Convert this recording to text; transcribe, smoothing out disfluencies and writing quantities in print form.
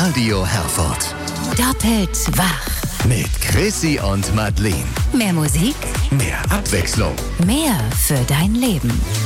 Radio Herford. Doppelt wach. Mit Chrissy und Madeleine. Mehr Musik, Mehr Abwechslung. mehr für dein Leben.